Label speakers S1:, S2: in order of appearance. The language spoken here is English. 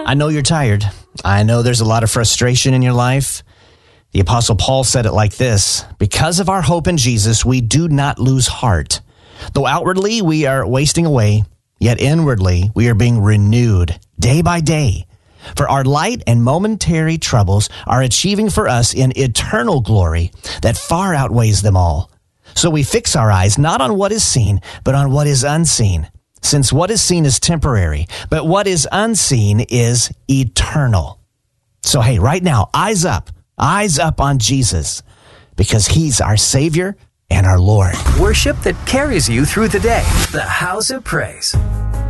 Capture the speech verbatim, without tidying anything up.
S1: I know you're tired. I know there's a lot of frustration in your life. The Apostle Paul said it like this: because of our hope in Jesus, we do not lose heart. Though outwardly we are wasting away, yet inwardly we are being renewed day by day. For our light and momentary troubles are achieving for us an eternal glory that far outweighs them all. So we fix our eyes not on what is seen, but on what is unseen. Since what is seen is temporary, but what is unseen is eternal. So hey, right now, eyes up, eyes up on Jesus, because he's our Savior and our Lord.
S2: Worship that carries you through the day. The House of Praise.